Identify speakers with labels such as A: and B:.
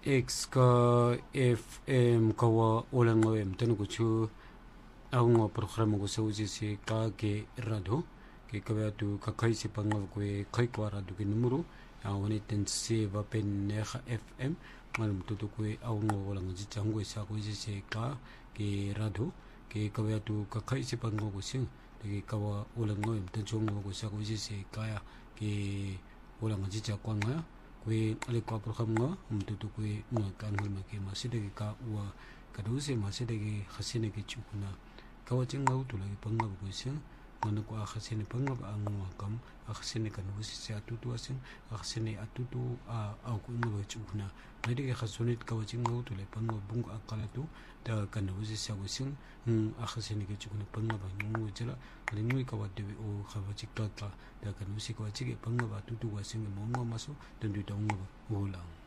A: X ka FM kawa ulang ngawem tanu kuchu au ngo programa ko sauji si ka ke radio ke kawa tu ka kai si pangaw ko kai ko radio ke numero au ni tensi va pen FM malum tu ko au ngo ulang ji chango sa ko ji si ka ke radio ke kawa tu ka kai si pangaw ko sing ke kawa ulang ngawem tan chong ko sa ko ji si ka ya ke ulang ji cha kwa nga kwe ale kwa program nga mtutu kwe nga kanhul make maside ka wa kaduse maside ke khasine ke chukuna kawa chinga utula ke panga ko sia ngana ko khasine panga ba ngwa kam khasine kan usi sia tutu asin khasine atutu au ko ngwa chukuna nade ke khasonit kawa chinga utula panga bung akala tu da kan usi sia ko sing khasine ke chukuna panga ba ngwa jala ale ngui kawa de o khawa chikta da kan usi ko chike panga ba tutu wa sing mo ngwa maso dan du dong ulang